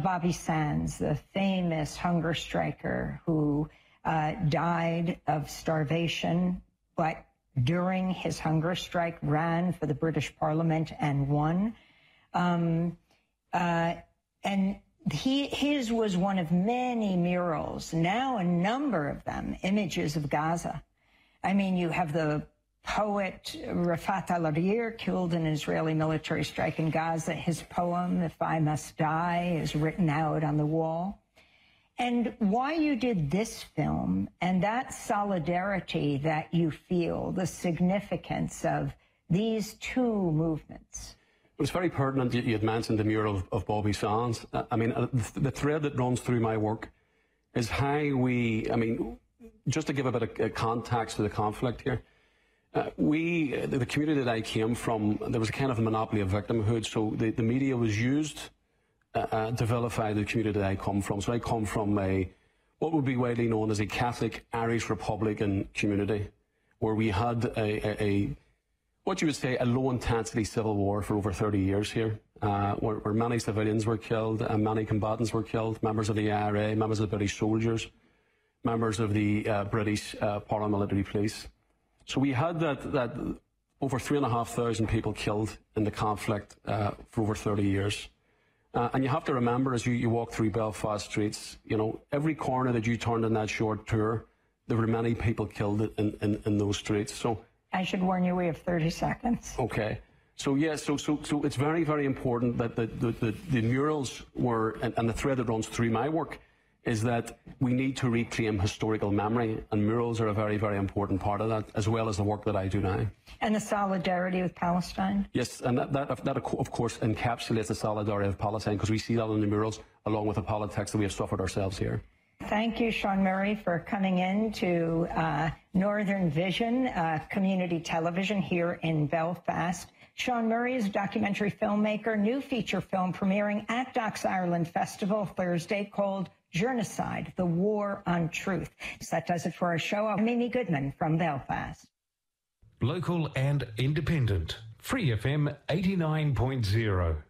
Bobby Sands, the famous hunger striker who died of starvation, but during his hunger strike ran for the British Parliament and won. And his was one of many murals, now a number of them, images of Gaza. I mean, you have the poet Rafat al-Arir, killed in an Israeli military strike in Gaza. His poem, If I Must Die, is written out on the wall. And why you did this film and that solidarity that you feel, the significance of these two movements. It was very pertinent you had mentioned the mural of Bobby Sands. I mean, the thread that runs through my work is how just to give a bit of context to the conflict here, the community that I came from, there was a kind of a monopoly of victimhood, so the media was used to vilify the community that I come from. So I come from what would be widely known as a Catholic Irish Republican community, where we had what you would say a low-intensity civil war for over 30 years here, where many civilians were killed and many combatants were killed, members of the IRA, members of the British soldiers, members of the British paramilitary police. So we had that over 3,500 people killed in the conflict for over 30 years. And you have to remember, as you walk through Belfast streets, you know, every corner that you turned in that short tour, there were many people killed in those streets. So I should warn you, we have 30 seconds. Okay. So, yeah, so it's very, very important that the murals were, and the thread that runs through my work, is that we need to reclaim historical memory, and murals are a very, very important part of that, as well as the work that I do now. And the solidarity with Palestine? Yes, and that of course encapsulates the solidarity of Palestine, because we see that in the murals, along with the politics that we have suffered ourselves here. Thank you, Sean Murray, for coming in to Northern Vision, community television here in Belfast. Sean Murray is a documentary filmmaker, new feature film premiering at Docs Ireland Festival Thursday called Journocide, The War on Truth. So that does it for our show. I'm Amy Goodman from Belfast. Local and independent. Free FM 89.0.